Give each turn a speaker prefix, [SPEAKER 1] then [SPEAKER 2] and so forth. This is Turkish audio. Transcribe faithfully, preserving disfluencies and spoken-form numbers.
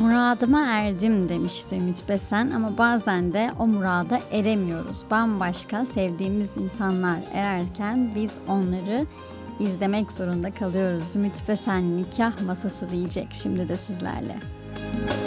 [SPEAKER 1] Muradıma erdim demişti Ümit Besen ama bazen de o murada eremiyoruz. Bambaşka sevdiğimiz insanlar ererken biz onları izlemek zorunda kalıyoruz. Ümit Besen nikah masası diyecek şimdi de sizlerle.